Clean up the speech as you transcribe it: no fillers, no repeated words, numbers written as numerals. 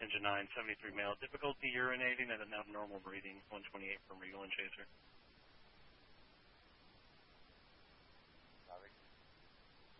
Engine 9, 73 male. Difficulty urinating at an abnormal reading, 128 for Regal and Chaser.